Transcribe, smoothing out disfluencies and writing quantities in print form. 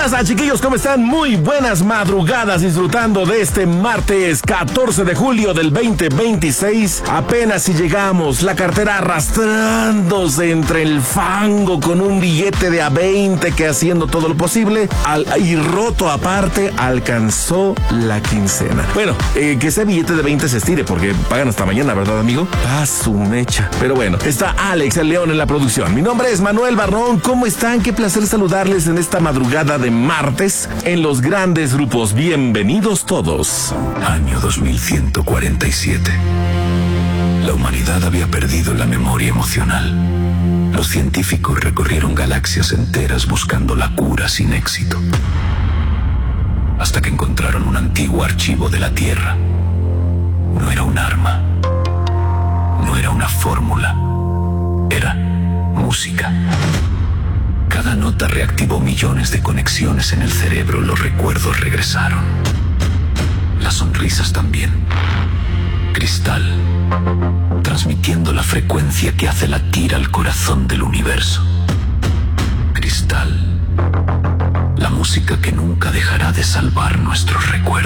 pasa, chiquillos? ¿Cómo están? Muy buenas madrugadas, disfrutando de este martes 14 de julio del 2026. Apenas si llegamos, la cartera arrastrándose entre el fango con un billete de A20 que, haciendo todo lo posible y roto aparte, alcanzó la quincena. Bueno, que ese billete de 20 se estire porque pagan hasta mañana, ¿verdad, amigo? A su mecha. Pero bueno, está Alex el León en la producción. Mi nombre es Manuel Barrón. ¿Cómo están? Qué placer saludarles en esta madrugada de martes en los grandes grupos. Bienvenidos todos. Año 2147. La humanidad había perdido la memoria emocional. Los científicos recorrieron galaxias enteras buscando la cura sin éxito. Hasta que encontraron un antiguo archivo de la Tierra. No era un arma. No era una fórmula. Era música. Cada nota reactivó millones de conexiones en el cerebro. Los recuerdos regresaron. Las sonrisas también. Cristal, transmitiendo la frecuencia que hace latir al corazón del universo. Cristal, la música que nunca dejará de salvar nuestros recuerdos.